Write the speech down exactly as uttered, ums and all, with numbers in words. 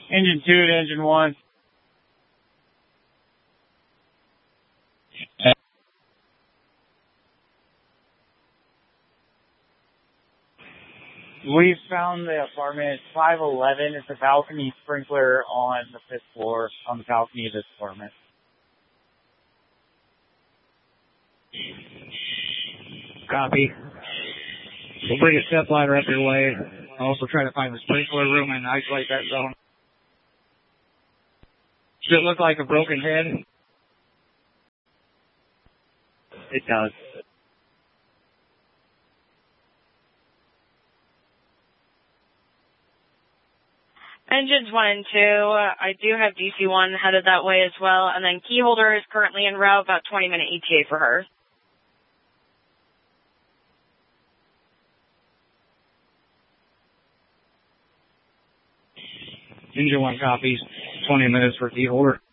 Engine two to engine one. We found the apartment. It's five eleven. It's a balcony sprinkler on the fifth floor, on the balcony of this apartment. Copy. We'll bring a step ladder up your way. Also try to find the sprinkler room and isolate that zone. Does it look like a broken head? It does. Engines one and two, I do have D C one headed that way as well, and then Keyholder is currently en route, about twenty minute E T A for her. Engine one copies, twenty minutes for Keyholder.